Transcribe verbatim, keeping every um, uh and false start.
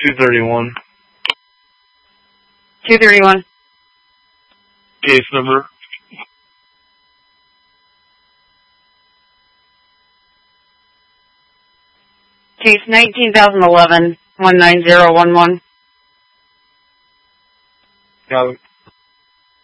two thirty-one. two thirty-one. Case number. Case nineteen thousand eleven, one nine zero one one. Got it.